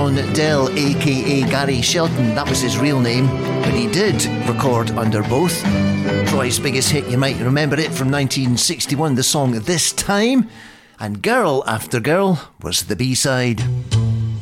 John Dell, aka Gary Shelton. That was his real name, but he did record under both. Troy's biggest hit, you might remember it from 1961, the song This Time, and Girl After Girl was the B-side.